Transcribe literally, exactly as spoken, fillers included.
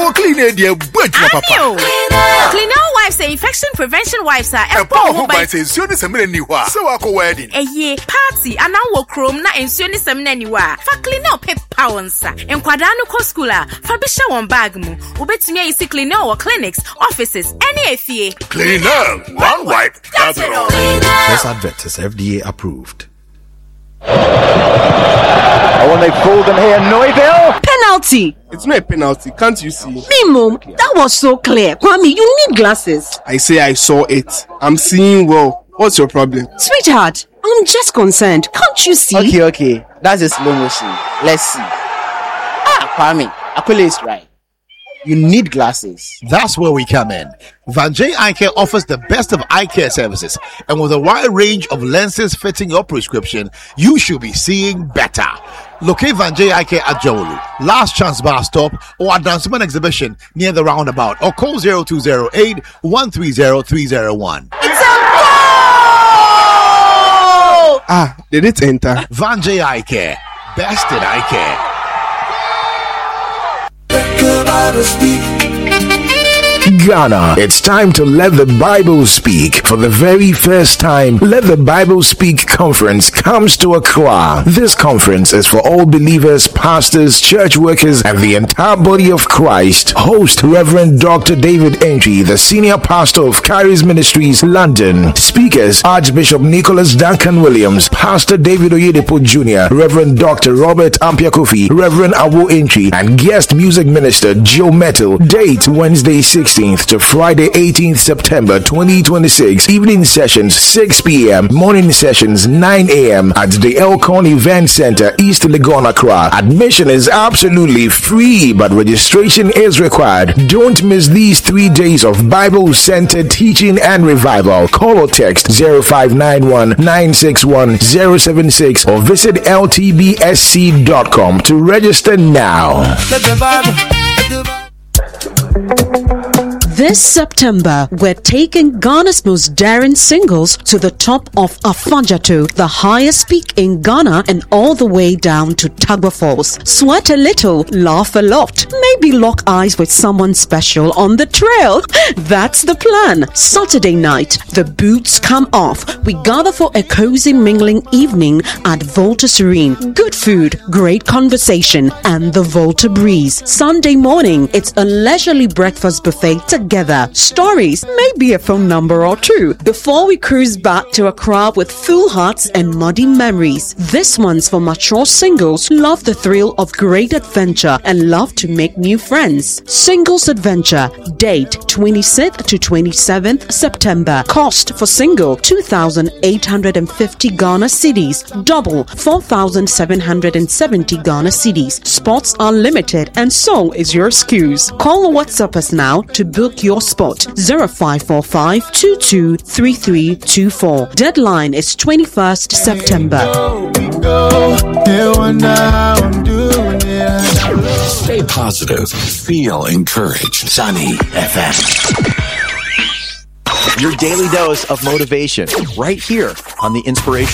So clean it, dear. But papa. Cleanel wipes are infection prevention wipes are a power who by saying soon is a minute new one. So I go wedding. A ye party and now chrome na and soon is a minute. For Cleanel pep pouncer and Quadano Coscula. Fabisha one bag mu. Ubet me is Cleanel or clinics, offices, any F E A. Cleanel, one wipe. That's it all. This advert is F D A approved. Oh, and they pulled them here. Neuville. Penalty. It's not a penalty. Can't you see? Mimo, that was so clear. Kwame, you need glasses. I say I saw it. I'm seeing well. What's your problem? Sweetheart, I'm just concerned. Can't you see? Okay, okay. That's a slow motion. Let's see. Ah, Kwame, Akule is right. You need glasses. That's where we come in. Vanjay Eye Care offers the best of eye care services, and with a wide range of lenses fitting your prescription, you should be seeing better. Locate Vanjay Eye Care at Jowolu, Last Chance Bar Stop, or at Danceman Exhibition near the roundabout, or call zero two zero eight, one three zero three zero one. It's a goal! Ah, did it enter? Vanjay Eye Care, best in eye care. Ghana, it's time to let the Bible speak. For the very first time, Let the Bible Speak conference comes to Accra. This conference is for all believers, pastors, church workers, and the entire body of Christ. Host Reverend Doctor David Entry, the senior pastor of Charis Ministries, London. Speakers Archbishop Nicholas Duncan Williams, Pastor David Oyedepo Junior, Reverend Doctor Robert Ampiakofi, Reverend Awo Entry, and guest music minister Joe Metal. Date Wednesday sixteenth to Friday eighteenth September twenty twenty-six. Evening sessions six p.m. Morning sessions nine a.m. at the Elkhorn Event Center, East Legon, Accra. Admission is absolutely free, but registration is required. Don't miss these three days of Bible-centered teaching and revival. Call or text zero five nine one, nine six one, zero seven six or visit L T B S C dot com to register now. Let the Bible, let the Bible. This September, we're taking Ghana's most daring singles to the top of Afanjato, the highest peak in Ghana, and all the way down to Tagwa Falls. Sweat a little, laugh a lot, maybe lock eyes with someone special on the trail. That's the plan. Saturday night, the boots come off. We gather for a cozy mingling evening at Volta Serene. Good food, great conversation, and the Volta breeze. Sunday morning, it's a leisurely breakfast buffet together. Stories, maybe a phone number or two, before we cruise back to Accra with full hearts and muddy memories. This one's for mature singles, love the thrill of great adventure and love to make new friends. Singles Adventure, date twenty-sixth to twenty-seventh September. Cost for single two thousand eight hundred fifty Ghana cedis, double four thousand seven hundred seventy Ghana cedis. Spots are limited and so is your excuse. Call or WhatsApp us now to book your spot. Zero five four five, two two three three two four. Deadline is twenty-first September. Stay positive. Feel encouraged. Sunny F M. Your daily dose of motivation right here on the Inspiration